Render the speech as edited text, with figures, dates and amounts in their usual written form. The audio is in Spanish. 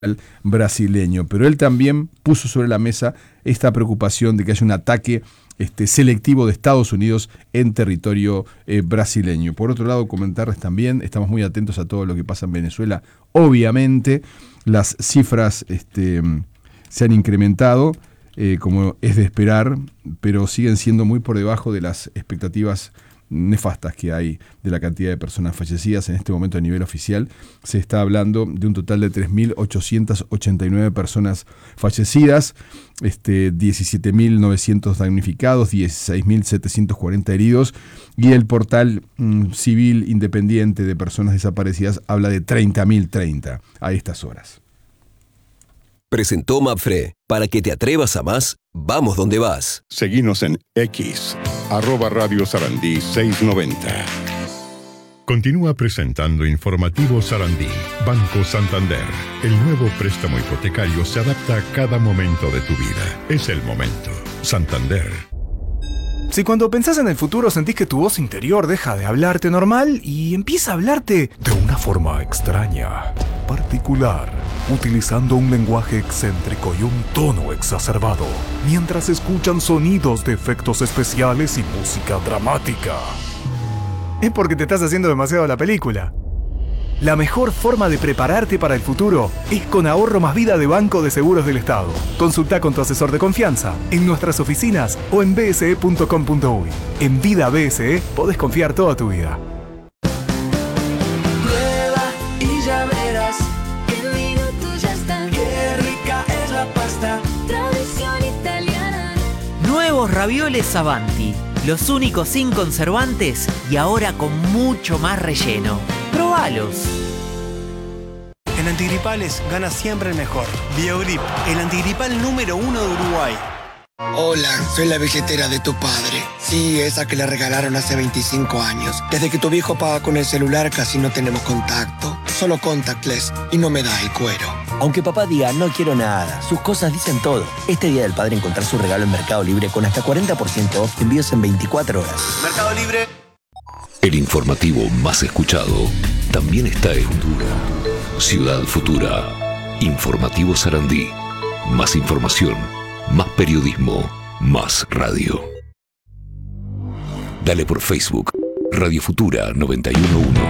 brasileño, pero él también puso sobre la mesa esta preocupación de que haya un ataque selectivo de Estados Unidos en territorio brasileño. Por otro lado, comentarles también, estamos muy atentos a todo lo que pasa en Venezuela. Obviamente, las cifras se han incrementado, como es de esperar, pero siguen siendo muy por debajo de las expectativas nefastas que hay de la cantidad de personas fallecidas. En este momento a nivel oficial se está hablando de un total de 3.889 personas fallecidas, 17.900 damnificados, 16.740 heridos, y el portal civil independiente de personas desaparecidas habla de 30.030 a estas horas. Presentó Mapfre. Para que te atrevas a más, vamos donde vas. Seguinos en X, @Radio Sarandí 690. Continúa presentando Informativo Sarandí. Banco Santander. El nuevo préstamo hipotecario se adapta a cada momento de tu vida. Es el momento. Santander. Si cuando pensás en el futuro sentís que tu voz interior deja de hablarte normal y empieza a hablarte de una forma extraña, particular, utilizando un lenguaje excéntrico y un tono exacerbado, mientras escuchan sonidos de efectos especiales y música dramática, es porque te estás haciendo demasiado la película. La mejor forma de prepararte para el futuro es con Ahorro Más Vida de Banco de Seguros del Estado. Consulta con tu asesor de confianza en nuestras oficinas o en bse.com.uy. En Vida BSE podés confiar toda tu vida. Prueba y ya verás, en minutos ya está. Qué rica es la pasta, tradición italiana. Nuevos ravioles Avanti, los únicos sin conservantes y ahora con mucho más relleno. ¡Probalos! En antigripales gana siempre el mejor. Biogrip, el antigripal número 1 de Uruguay. Hola, soy la billetera de tu padre. Sí, esa que le regalaron hace 25 años. Desde que tu viejo paga con el celular casi no tenemos contacto. Solo contactless y no me da el cuero. Aunque papá diga no quiero nada, sus cosas dicen todo. Este Día del Padre encontrar su regalo en Mercado Libre con hasta 40% off envíos en 24 horas. Mercado Libre. El informativo más escuchado también está en Futura. Ciudad Futura. Informativo Sarandí. Más información, más periodismo, más radio. Dale por Facebook. Radio Futura 911.